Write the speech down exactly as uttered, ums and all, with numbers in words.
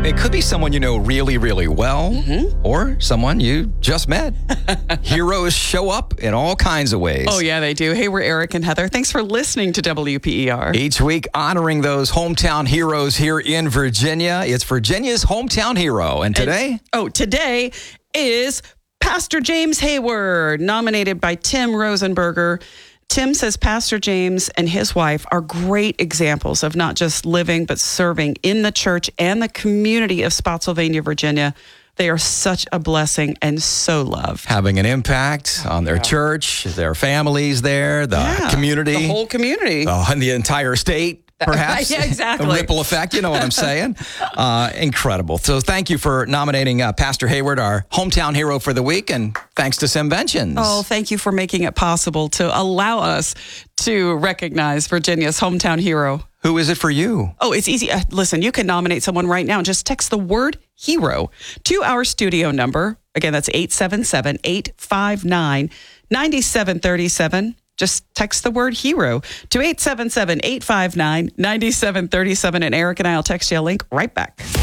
It could be someone you know really, really well, mm-hmm. or someone you just met. Heroes show up in all kinds of ways. Oh, yeah, they do. Hey, we're Eric and Heather. Thanks for listening to W P E R. Each week, honoring those hometown heroes here in Virginia. It's Virginia's hometown hero. And today? And, oh, today is Pastor James Hayward, nominated by Tim Rosenberger. Tim says Pastor James and his wife are great examples of not just living, but serving in the church and the community of Spotsylvania, Virginia. They are such a blessing and so loved. Having an impact on their yeah. church, their families there, the yeah, community. The whole community. Uh, and the entire state. Perhaps yeah, exactly. A ripple effect, you know what I'm saying? Uh, incredible. So thank you for nominating uh, Pastor Hayward, our hometown hero for the week, and thanks to Simventions. Oh, thank you for making it possible to allow us to recognize Virginia's hometown hero. Who is it for you? Oh, it's easy. Uh, listen, you can nominate someone right now. Just text the word hero to our studio number. Again, that's eight seven seven, eight five nine, nine seven three seven. Just text the word hero to eight seven seven, eight five nine, nine seven three seven, and Eric and I will text you a link right back.